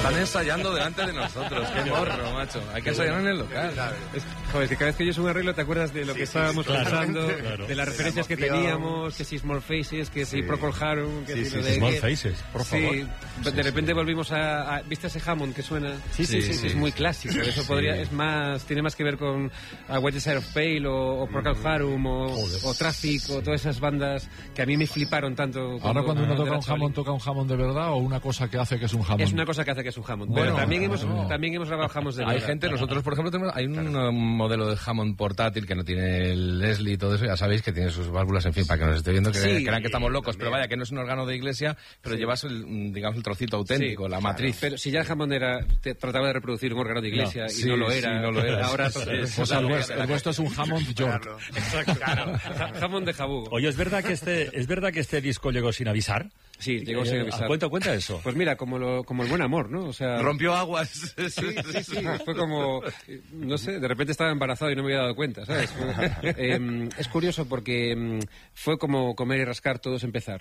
Están ensayando delante de nosotros. Qué morro, macho. Hay que ensayar en el local. Joder, que cada vez que yo es un arreglo te acuerdas de lo que estábamos pensando, claro. de las referencias que teníamos, que si Small Faces, que si Procol Harum, que si lo de... Small Faces, por favor. Sí, de repente volvimos a... ¿Viste ese Hammond que suena? Sí. Es muy clásico. Eso podría... Es más... Tiene más que ver con White Side of Pale o Procol Harum o Traffic o todas esas bandas que a mí me fliparon tanto. Ahora cuando uno toca un Hammond de verdad o una cosa que hace que es un Hammond. Es una cosa que hace que es un Hammond. Bueno, pero también hemos grabado Hammonds de verdad. Hay gente, nosotros por ejemplo hay un modelo de Hammond portátil que no tiene el Leslie y todo eso, ya sabéis que tiene sus válvulas, en fin, para que nos esté viendo, que crean que estamos locos, pero vaya, que no es un órgano de iglesia, pero llevas el trocito auténtico, la matriz. Pero si ya el Hammond trataba de reproducir un órgano de iglesia y no lo era. Ahora pues el vuestro es un Hammond York. Exacto. Claro. Hammond de Jabugo. Oye, ¿es verdad que este disco llegó sin avisar? Sí, llegó sin avisar. Cuenta eso. Pues mira, como el buen amor, ¿no? O sea, rompió aguas. Sí. Fue como, no sé, de repente estaba embarazado y no me había dado cuenta, ¿sabes? Es curioso porque fue como comer y rascar, todos empezar.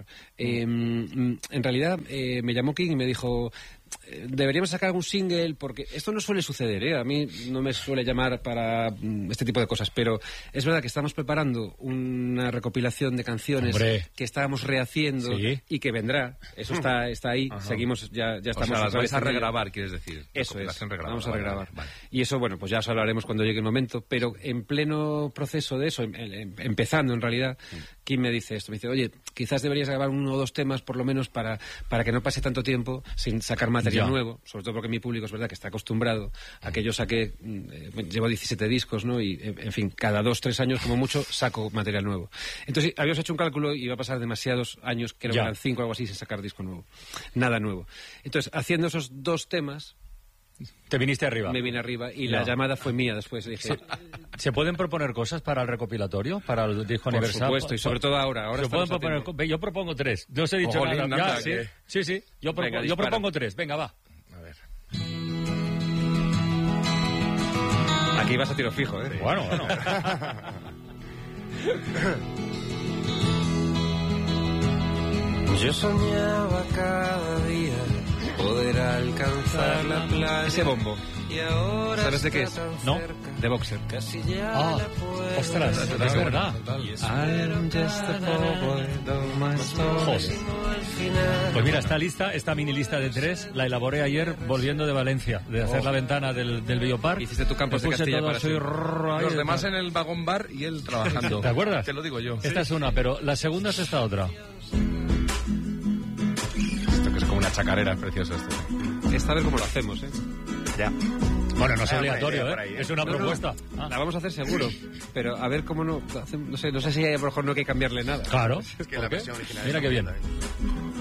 En realidad me llamó King y me dijo... Deberíamos sacar algún single, porque esto no suele suceder, ¿eh? A mí no me suele llamar para este tipo de cosas, pero es verdad que estamos preparando una recopilación de canciones que estábamos rehaciendo y que vendrá. Eso está ahí. Ajá. Seguimos, ya estamos. O sea, las vais a regrabar, quieres decir. Eso es. Vamos a regrabar. Vale. Y eso, bueno, pues ya os hablaremos cuando llegue el momento, pero en pleno proceso de eso, empezando en realidad, Kim me dice esto, me dice, oye, quizás deberías grabar 1 o 2 temas por lo menos para que no pase tanto tiempo sin sacar material nuevo, sobre todo porque mi público es verdad que está acostumbrado a que yo saque, llevo 17 discos, ¿no? Y, en fin, cada 2-3 años como mucho saco material nuevo. Entonces, habíamos hecho un cálculo y iba a pasar demasiados años, creo que eran 5 o algo así, sin sacar disco nuevo. Nada nuevo. Entonces, haciendo esos 2 temas... ¿Te viniste arriba? Me vine arriba y la llamada fue mía después. Dije, ¿Se pueden proponer cosas para el recopilatorio, para el disco aniversario? Por supuesto, y sobre todo ahora. Se pueden proponer, yo propongo 3. No os he dicho nada. Sí. Yo propongo 3. Venga, va. A ver. Aquí vas a tiro fijo, ¿eh? Bueno. Yo soñaba cada día poder alcanzar la playa. Ese bombo. ¿Sabes de qué es? No. De Boxer. Ostras, es verdad. I'm just a poet of my stories. Pues mira, esta mini lista de 3 la elaboré ayer volviendo de Valencia, de hacer la ventana del Biopark. Hiciste tu Campos de Castilla para los demás en el vagón bar y él trabajando. ¿Te acuerdas? Te lo digo yo. Esta es una, pero la segunda es esta otra. Esto que es como una chacarera, es precioso esto. Esta vez cómo lo hacemos, ¿eh? Ya. Bueno, no es obligatorio, ¿eh? Es una propuesta. La vamos a hacer seguro, pero a ver cómo no sé si a lo mejor no hay que cambiarle nada. Claro. Es que la versión original mira qué bien.